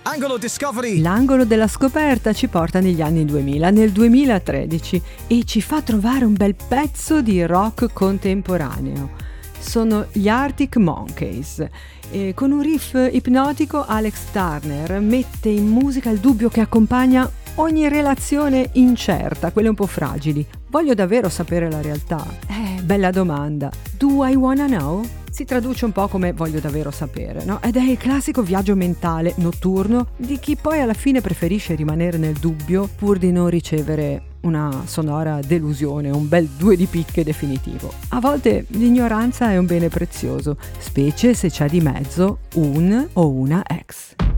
Angolo Discovery. L'angolo della scoperta ci porta negli anni 2000, nel 2013, e ci fa trovare un bel pezzo di rock contemporaneo. Sono gli Arctic Monkeys. E con un riff ipnotico Alex Turner mette in musica il dubbio che accompagna ogni relazione incerta, quelle un po' fragili. Voglio davvero sapere la realtà? Bella domanda. Do I wanna know? Si traduce un po' come voglio davvero sapere, no? Ed è il classico viaggio mentale notturno di chi poi alla fine preferisce rimanere nel dubbio pur di non ricevere una sonora delusione, un bel due di picche definitivo. A volte l'ignoranza è un bene prezioso, specie se c'è di mezzo un o una ex.